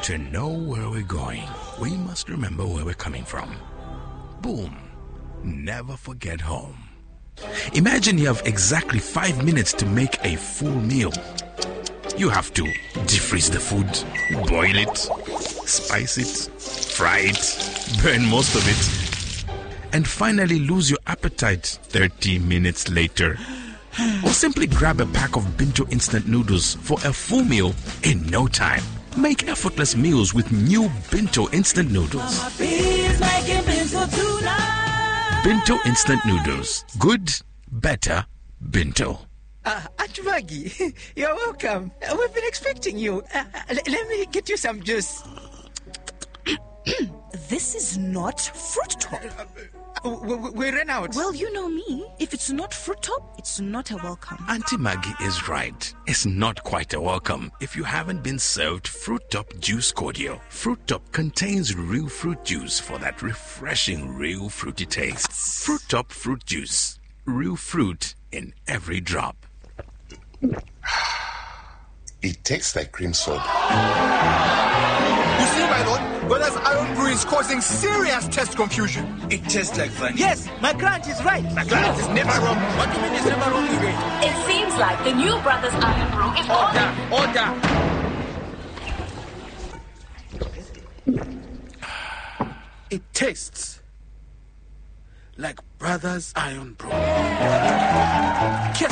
To know where we're going, we must remember where we're coming from. Boom. Never forget home. Imagine you have exactly 5 minutes to make a full meal. You have to defreeze the food, boil it, spice it, fry it, burn most of it, and finally lose your appetite 30 minutes later. Or simply grab a pack of Binto instant noodles for a full meal in no time. Make effortless meals with new Binto instant noodles. Binto instant noodles. Good, better, Binto. Aunt Maggie, you're welcome. We've been expecting you. Let me get you some juice. This is not Fruit Top. We ran out. Well, you know me. If it's not Fruit Top, it's not a welcome. Auntie Maggie is right. It's not quite a welcome if you haven't been served Fruit Top Juice Cordial. Fruit Top contains real fruit juice for that refreshing, real fruity taste. Fruit Top Fruit Juice. Real fruit in every drop. It tastes like cream soda. You see, my lord, Brothers Iron Brew is causing serious test confusion. It tastes like vanilla. Yes, my client is right. My client is never wrong. What do you mean it's never wrong again? It seems like the new Brothers Iron Brew is Order. It tastes like Brothers Iron Brew.